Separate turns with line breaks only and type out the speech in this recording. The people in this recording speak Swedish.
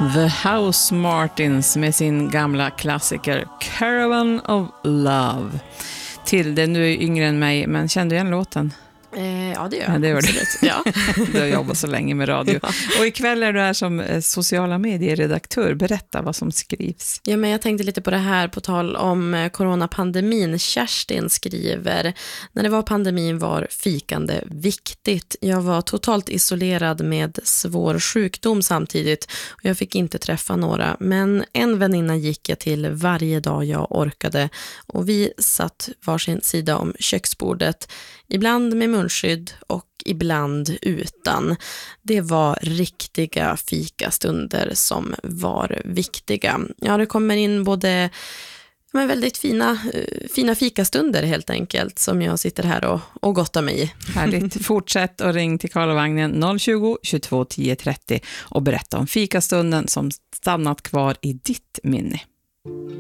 The House Martins med sin gamla klassiker Caravan of Love. Tilde, du är yngre än mig, men kände du igen låten?
Ja, det gör jag.
Ja, det gör
du. Ja.
Du har jobbat så länge med radio. Ja. Och ikväll är du här som sociala medieredaktör. Berätta vad som skrivs.
Ja, men jag tänkte lite på det här på tal om coronapandemin. Kerstin skriver: när det var pandemin var fikande viktigt. Jag var totalt isolerad med svår sjukdom samtidigt och jag fick inte träffa några. Men en väninna gick jag till varje dag jag orkade och vi satt varsin sida om köksbordet. Ibland med munskydd och ibland utan. Det var riktiga fikastunder som var viktiga. Ja, det kommer in både väldigt fina fikastunder helt enkelt som jag sitter här och gottar mig i.
Härligt. Fortsätt och ring till Karlavagnen 020 22 10 30 och berätta om fikastunden som stannat kvar i ditt minne.